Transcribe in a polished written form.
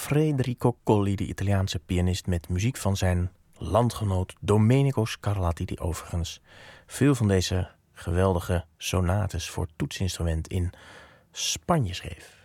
Federico Colli, de Italiaanse pianist, met muziek van zijn landgenoot Domenico Scarlatti, die overigens veel van deze geweldige sonates voor toetsinstrument in Spanje schreef.